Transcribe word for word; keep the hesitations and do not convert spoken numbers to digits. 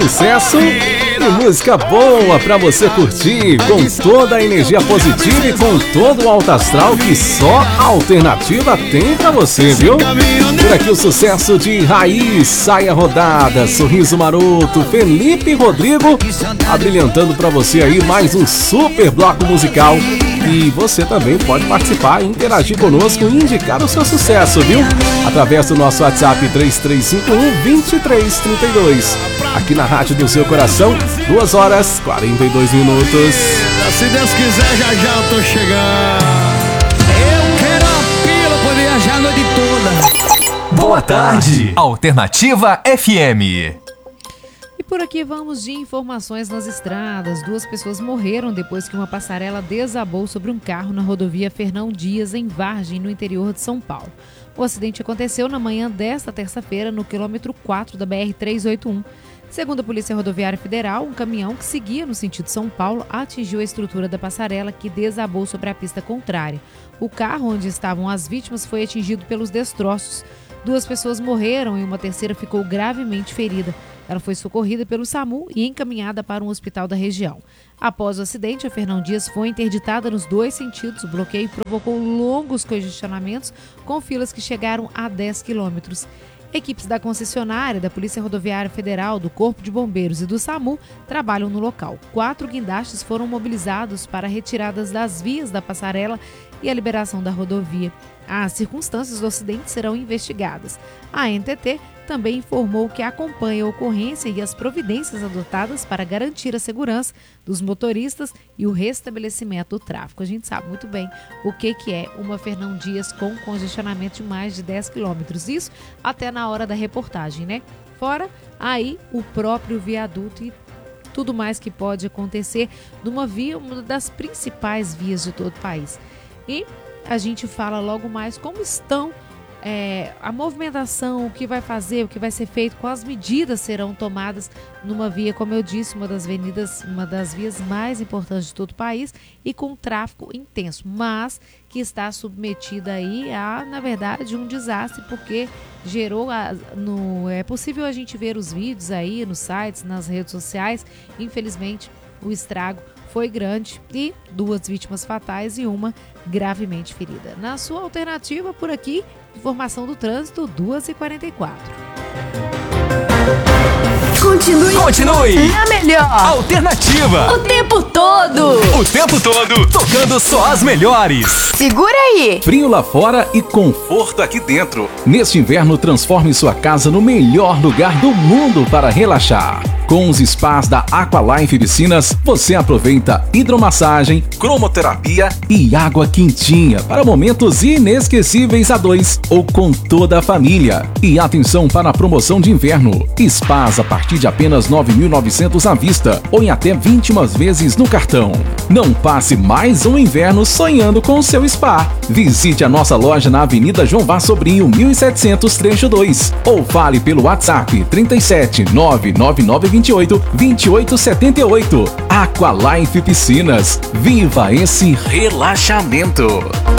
sucesso e música boa pra você curtir, com toda a energia positiva e com todo o alto astral que só a Alternativa tem pra você, viu? Por aqui o sucesso de Raiz, Saia Rodada, Sorriso Maroto, Felipe Rodrigo, abrilhantando pra você aí mais um super bloco musical. E você também pode participar, interagir conosco e indicar o seu sucesso, viu? Através do nosso WhatsApp três três cinco um, dois três três dois. Aqui na Rádio do Seu Coração, duas horas e quarenta e dois minutos. Se Deus quiser, já já eu tô chegando. Eu quero a pila pra viajar a noite toda. Boa tarde, Alternativa F M. E por aqui vamos de informações nas estradas. Duas pessoas morreram depois que uma passarela desabou sobre um carro na rodovia Fernão Dias, em Vargem, no interior de São Paulo. O acidente aconteceu na manhã desta terça-feira, no quilômetro quatro da B R trezentos e oitenta e um. Segundo a Polícia Rodoviária Federal, um caminhão que seguia no sentido São Paulo atingiu a estrutura da passarela, que desabou sobre a pista contrária. O carro onde estavam as vítimas foi atingido pelos destroços. Duas pessoas morreram e uma terceira ficou gravemente ferida. Ela foi socorrida pelo SAMU e encaminhada para um hospital da região. Após o acidente, a Fernão Dias foi interditada nos dois sentidos. O bloqueio provocou longos congestionamentos, com filas que chegaram a dez quilômetros. Equipes da concessionária, da Polícia Rodoviária Federal, do Corpo de Bombeiros e do SAMU trabalham no local. Quatro guindastes foram mobilizados para retiradas das vias da passarela e a liberação da rodovia. As circunstâncias do acidente serão investigadas. A A N T T também informou que acompanha a ocorrência e as providências adotadas para garantir a segurança dos motoristas e o restabelecimento do tráfego. A gente sabe muito bem o que, que é uma Fernão Dias com congestionamento de mais de dez quilômetros. Isso até na hora da reportagem, né? Fora aí o próprio viaduto e tudo mais que pode acontecer numa via, uma das principais vias de todo o país. E a gente fala logo mais como estão é, a movimentação, o que vai fazer, o que vai ser feito, quais medidas serão tomadas numa via, como eu disse, uma das avenidas, uma das vias mais importantes de todo o país e com tráfego intenso, mas que está submetida aí a, na verdade, um desastre, porque gerou, a, no, é possível a gente ver os vídeos aí nos sites, nas redes sociais, infelizmente o estrago foi grande e duas vítimas fatais e uma gravemente ferida. Na sua alternativa, por aqui, informação do trânsito, duas e quarenta e quatro. Continue, Continue na melhor Alternativa o tempo todo. O tempo todo, tocando só as melhores. Segura aí. Frio lá fora e conforto aqui dentro. Neste inverno, transforme sua casa no melhor lugar do mundo para relaxar. Com os spas da Aqualife Piscinas, você aproveita hidromassagem, cromoterapia e água quentinha para momentos inesquecíveis a dois ou com toda a família. E atenção para a promoção de inverno. Spas a partir de apenas nove mil e novecentos à vista ou em até vinte e uma vezes no cartão. Não passe mais um inverno sonhando com o seu spa. Visite a nossa loja na Avenida João Vaz Sobrinho, mil e setecentos, trecho dois. Ou fale pelo WhatsApp trinta e sete, nove nove nove vinte e oito, vinte e oito setenta e oito. Aqualife Piscinas. Viva esse relaxamento.